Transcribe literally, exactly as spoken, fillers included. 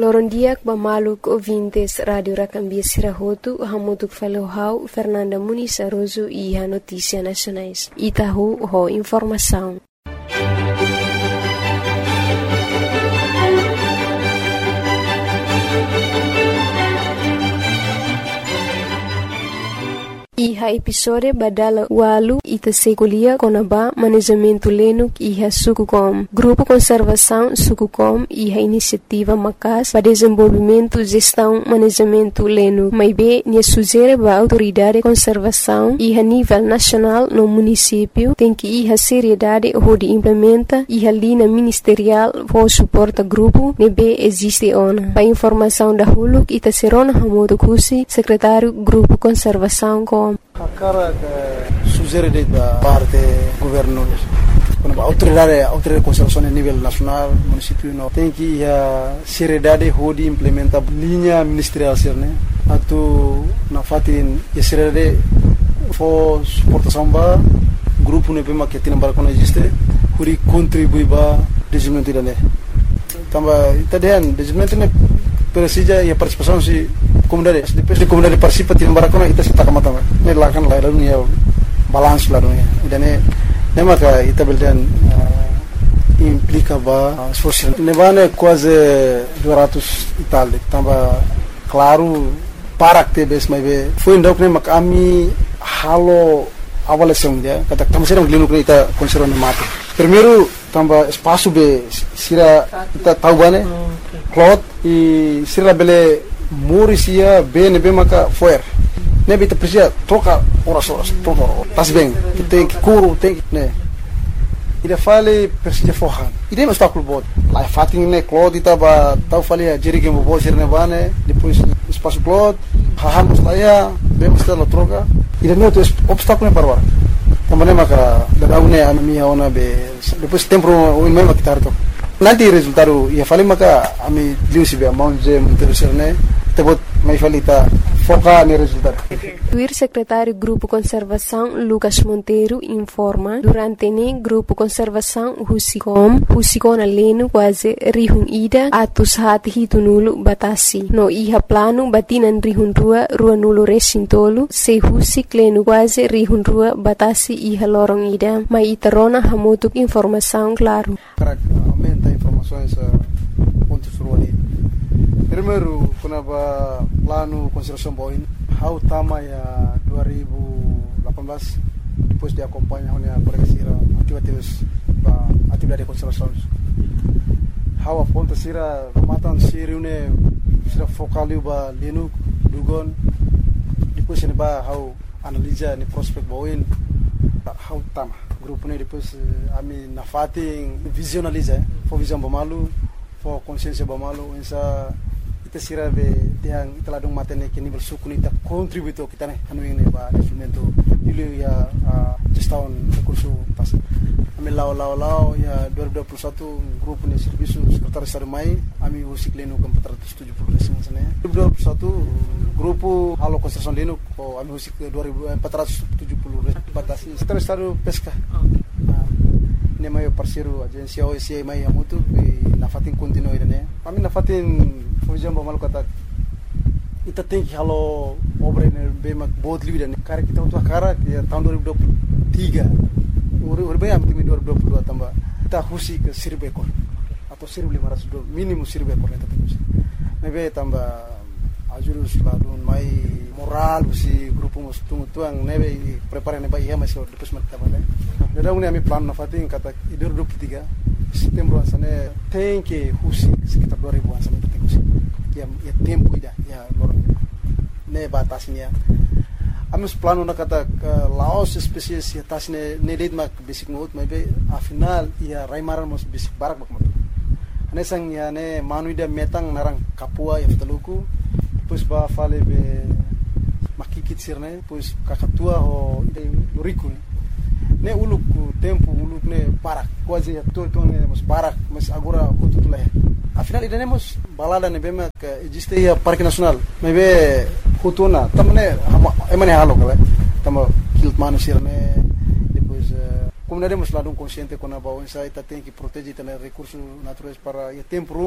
Lorondiak bamaluk ouvintes Radio Racambia Sirahotu, hamutuk falohau Fernanda Muniz Aroso e a Notícia Nacionais. Itahu ho informação. Iha episode badala walu ita sekulia konaba manejamento lenuk iha Sukucom. Grupo Conservação Sukucom iha iniciativa macas para desenvolvimento gestão manejamento lenuk. Maibe nia sugere ba autoridade de conservação iha nível nacional no município tem que iha seriedade ho de implementa iha linha ministerial ho suporta grupo nebe existe ona. Pa informação da huluk ita serona hamodo kusi secretário Grupo Conservação com A cara que sugere da parte do governo, a autoridade, a autoridade de conservação a nível nacional, município, não tem que a seriedade de implementar linha ministerial, né? Atu na fatin a seriedade for suportação ba grupo ne pema que tem para quando existe, huri contribui ba desenvolvimento da né. Tamba itadian desenvolvimento ne precisa e a participação se comunidade, depois de comunidade participa tem para quando ita se tak mata, ne lakan la dunia balance la dunia. Idane ne maka ita beldan implica ba esforço. Ne bane quase duzentos e tal, tamba claro para que bes mai be foi ndok ne mak ami halo avaliação dia kata tamo serang linu que ita conserva ne mate. Primeiro tamba espaço be sira ita tahu bane cloth e sira bele Murisia bem bem maka fuer. Nebe te precisa troca horas horas troca tas bem. Tem que curo tem que né. Ida fale precisa forran. Ida não está com o bot. Lá fatin né cloth ita ba tau fale a jeri que mo bo sirne bane depois espaço cloth haham saya bem está la troca. Ida não tem obstáculo né para também maka da une a minha ona be depois tempo o mesmo que tarto. Nanti resultado ia fale maka ami liu sibe amount je interessar né. Tebut mai falita foca no resultado. O secretário Grupo Conservação Lucas Monteiro informa durante o Grupo Conservação Husicom, Husicona leno quase rihun ida atus hati hitunulu batasi. No iha plano batinan rihun rua rua nulo resintolo se husik leno quase rihun rua batasi iha lorong ida. Mai itarona hamutuk informação claro. Aumenta informações pontos ruali. Primeiro, quando ba plano conservação boin, how tama ya dua ribu lapan belas depois de acompanhar a progressira atividades ba atividade de conservação. How a ponta sira matan siri une sira focali ba linu dugon depois ne ba how analisa ni prospect boin how tama grupo ne depois ami na fatin visualiza for visão bamalu for consciência bamalu essa ita sira be tiang ita ladung matene ke nível suku ni ita contributo kita ne anu ini ba desenvolvimento ilu ya gestão recurso pas ami lao lao lao ya dua ribu dua puluh satu grupo ni serviço secretário estado mai ami usik leno ke empat ratus tujuh puluh resim sana dua ribu dua puluh satu grupo halo construção leno ko ami usik empat ratus tujuh puluh batasi secretário estado pesca ne mai parceiro agência O S A mai amutu na fatin continuo ida ami na fatin fujam ba malu kata ita tem que halo obra ne be mak bot livida ne kare kita untuk kara ya tahun dua ribu dua puluh tiga uri uri bayam timi dua ribu dua puluh dua tambah kita husi ke seribu ekor atau seribu lima ratus minimum seribu ekor eta timi mebe tambah ajurus ladun mai moral si grupo mus tungu tuang nebe prepare ne ba iya masih depois mat tabale dada une ami plan na fatin kata dua ribu dua puluh tiga setembro sana tem que husi sekitar dua ribu an sana tem husi ya ya tempo ida ya lor ne batasnya amus plano na kata laos spesies ya tasne ne led mak basic note maybe a final ya raimaran mos basic barak mak mat ane sang ya ne manuida metang narang kapua ya teluku pois ba fale be makikit sirne pois kakatua ho ide luriku ne uluk tempo uluk ne barak quase ya to to ne mos barak mas agora hutu tuleh afinal ida ne mos balada ne bema que existe ya parque nacional mebe hutuna tamne emane halo kala tamo kilt manu sirne depois comunidade mos ladum consciente com a baú ensai tem que proteger também recursos naturais para o tempo